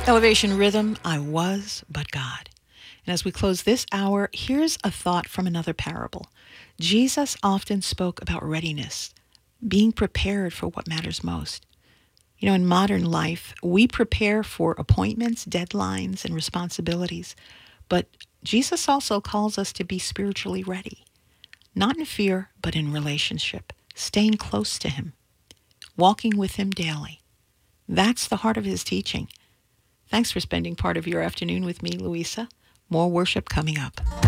Elevation Rhythm, I was but God. And as we close this hour, here's a thought from another parable. Jesus often spoke about readiness, being prepared for what matters most. You know, in modern life, we prepare for appointments, deadlines, and responsibilities. But Jesus also calls us to be spiritually ready, not in fear, but in relationship, staying close to Him, walking with Him daily. That's the heart of His teaching. Thanks for spending part of your afternoon with me, Louisa. More worship coming up.